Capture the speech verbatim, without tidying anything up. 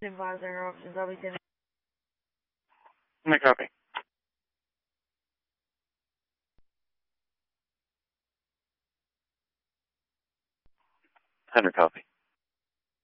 Advisor interruptions. I'll be sending. My copy. Under copy.